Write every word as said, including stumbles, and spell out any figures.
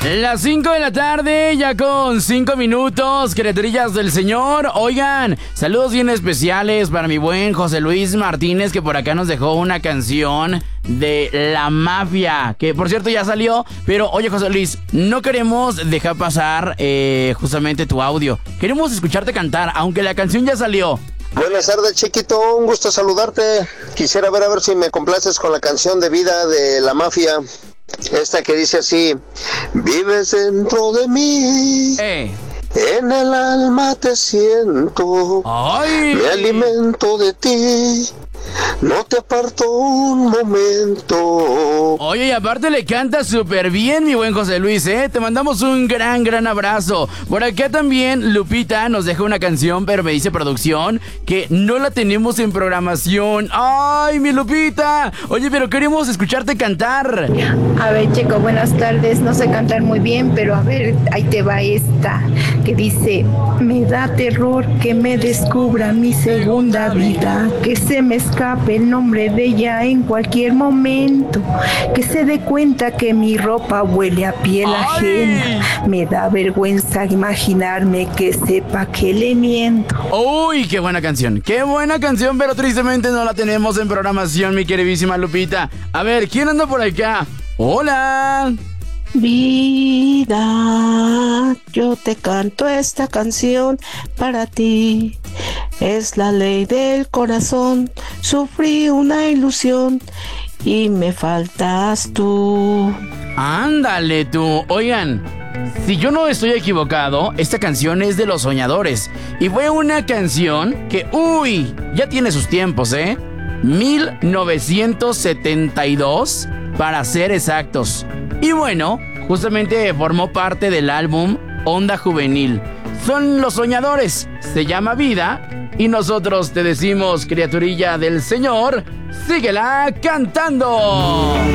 Las cinco de la tarde, ya con cinco minutos, criaturillas del Señor. Oigan, saludos bien especiales para mi buen José Luis Martínez, que por acá nos dejó una canción de La Mafia, que por cierto ya salió. Pero oye, José Luis, no queremos dejar pasar eh, justamente tu audio. Queremos escucharte cantar, aunque la canción ya salió. Buenas tardes, chiquito, un gusto saludarte. Quisiera ver a ver si me complaces con la canción de Vida de La Mafia. Esta que dice así: vives dentro de mí, Eh. en el alma te siento, ¡Ay! me alimento de ti, no te aparto un momento. Oye, y aparte le canta súper bien, mi buen José Luis, ¿eh? Te mandamos un gran, gran abrazo. Por acá también Lupita nos deja una canción, pero me dice producción que no la tenemos en programación. ¡Ay, mi Lupita! Oye, pero queremos escucharte cantar. A ver, Checo, buenas tardes. No sé cantar muy bien, pero a ver, ahí te va esta, que dice: me da terror que me descubra mi segunda vida, que se me escape el nombre de ella en cualquier momento, que se dé cuenta que mi ropa huele a piel ¡Ay! ajena. Me da vergüenza imaginarme que sepa que le miento. ¡Uy, qué buena canción! ¡Qué buena canción! Pero tristemente no la tenemos en programación, mi queridísima Lupita. A ver, ¿quién anda por acá? ¡Hola! Vida, yo te canto esta canción para ti. Es la ley del corazón. Sufrí una ilusión y me faltas tú. Ándale tú. Oigan, si yo no estoy equivocado, esta canción es de Los Soñadores. Y fue una canción que, uy, ya tiene sus tiempos, ¿eh? mil novecientos setenta y dos, para ser exactos. Y bueno, justamente formó parte del álbum Onda Juvenil. Son Los Soñadores, se llama Vida, y nosotros te decimos, criaturilla del Señor, síguela cantando.